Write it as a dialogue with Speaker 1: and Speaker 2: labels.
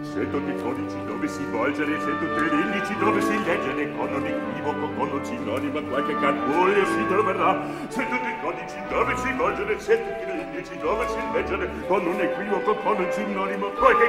Speaker 1: Se tutti i codici dove si volgere, se tutti gli indici dove si leggere, con un equivoco, con un sinonimo, qualche garbuglio si troverà. Se tutti i codici dove si volgere, se tutti gli indici dove si leggere, con un equivoco, con un sinonimo, qualche